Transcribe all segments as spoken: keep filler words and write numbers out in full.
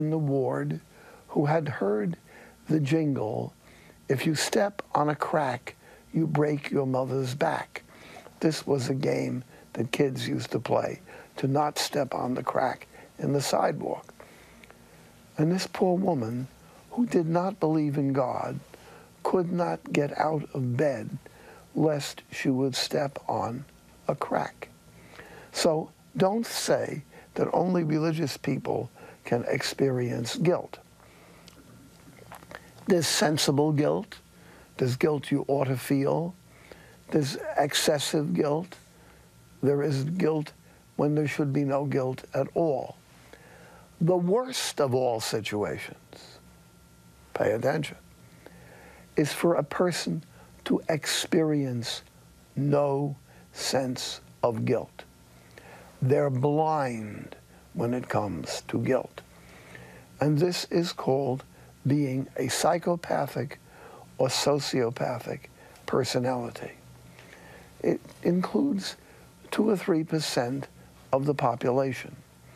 in the ward who had heard the jingle, "If you step on a crack, you break your mother's back." This was a game that kids used to play, to not step on the crack in the sidewalk. And this poor woman, who did not believe in God, could not get out of bed lest she would step on a crack. So don't say that only religious people can experience guilt. There's sensible guilt. There's guilt you ought to feel. There's excessive guilt. There is guilt when there should be no guilt at all. The worst of all situations, pay attention, is for a person to experience no sense of guilt. They're blind when it comes to guilt. And this is called being a psychopathic or sociopathic personality. It includes two or three percent of the population.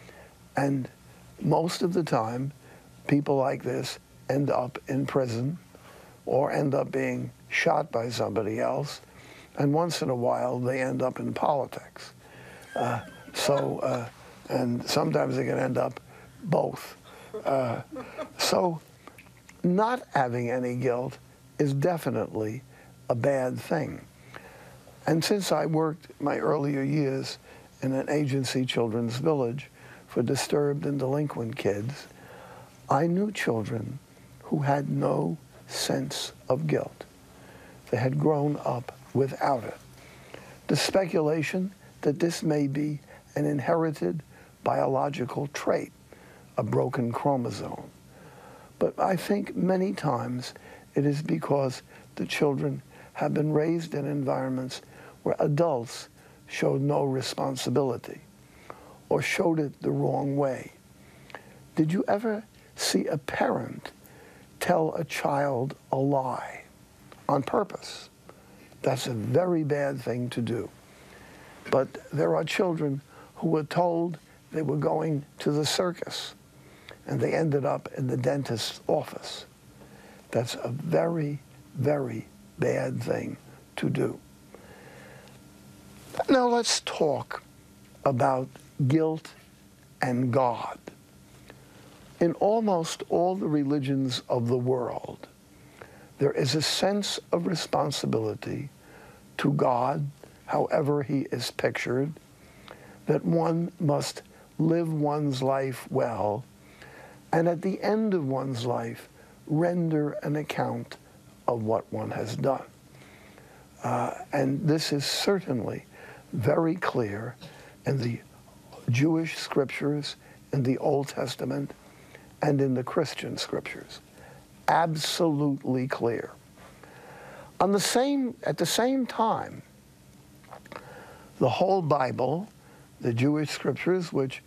And most of the time, people like this end up in prison or end up being shot by somebody else. And once in a while, they end up in politics. Uh, so, uh, and sometimes they can end up both. Uh, so not having any guilt is definitely a bad thing. And since I worked my earlier years in an agency, Children's Village, for disturbed and delinquent kids, I knew children who had no sense of guilt. They had grown up without it. The speculation that this may be an inherited biological trait, a broken chromosome. But I think many times it is because the children have been raised in environments where adults showed no responsibility or showed it the wrong way. Did you ever see a parent tell a child a lie on purpose? That's a very bad thing to do. But there are children who were told they were going to the circus and they ended up in the dentist's office. That's a very, very bad thing to do. Now let's talk about guilt and God. In almost all the religions of the world, there is a sense of responsibility to God, however he is pictured, that one must live one's life well, and at the end of one's life, render an account of what one has done. Uh, and this is certainly very clear in the Jewish scriptures, in the Old Testament, and in the Christian scriptures. Absolutely clear. On the same, at the same time, the whole Bible, the Jewish scriptures, which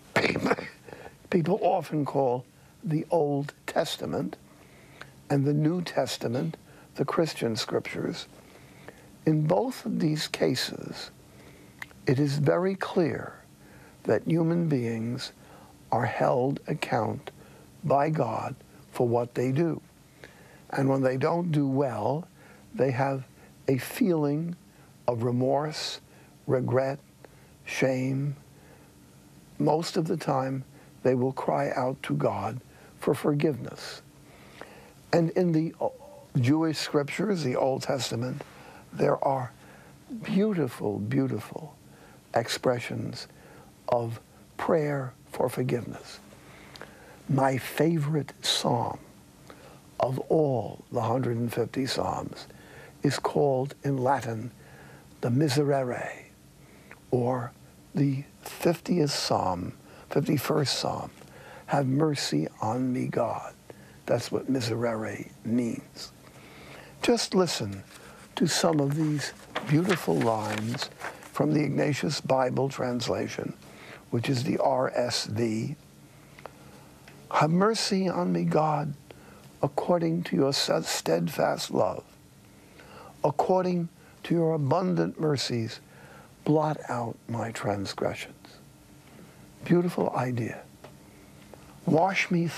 people often call the Old Testament, and the New Testament, the Christian scriptures, in both of these cases, it is very clear that human beings are held account by God for what they do. And when they don't do well, they have a feeling of remorse, regret, shame. Most of the time, they will cry out to God for forgiveness. And in the Jewish scriptures, the Old Testament, there are beautiful, beautiful expressions of prayer for forgiveness. My favorite psalm of all the one hundred fifty psalms is called in Latin the Miserere, or the fiftieth psalm, fifty-first psalm, have mercy on me, God. That's what Miserere means. Just listen to some of these beautiful lines from the Ignatius Bible translation, which is the R S V. Have mercy on me, God, according to your steadfast love. According to your abundant mercies, blot out my transgressions. Beautiful idea. Wash me